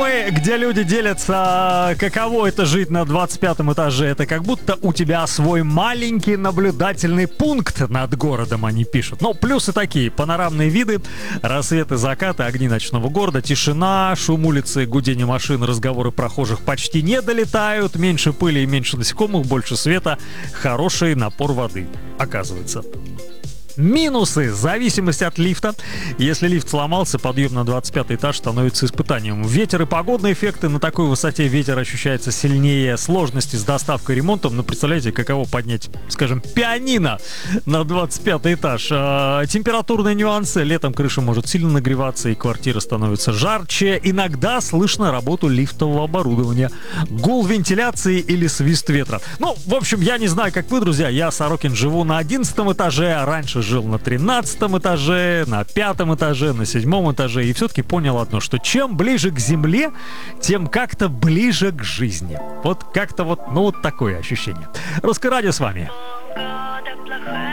Где люди делятся, каково это жить на 25 этаже. Это как будто у тебя свой маленький наблюдательный пункт над городом, они пишут. Ну, плюсы такие: панорамные виды, рассветы, закаты, огни ночного города, тишина, шум улицы, гудение машин, разговоры прохожих почти не долетают, меньше пыли и меньше насекомых, больше света, хороший напор воды, оказывается. Минусы. Зависимость от лифта. Если лифт сломался, подъем на 25 этаж становится испытанием. Ветер и погодные эффекты. На такой высоте ветер ощущается сильнее. Сложности с доставкой и ремонтом. Ну, представляете, каково поднять, скажем, пианино на 25 этаж. Температурные нюансы. Летом крыша может сильно нагреваться, и квартира становится жарче. Иногда слышно работу лифтового оборудования. Гул вентиляции или свист ветра. Ну, в общем, я не знаю, как вы, друзья. Я, Сорокин, живу на 11 этаже, а раньше жил на 13 этаже, на 5 этаже, на 7 этаже. И все-таки понял одно, что чем ближе к земле, тем как-то ближе к жизни. Вот как-то вот, ну вот такое ощущение. Русское радио с вами.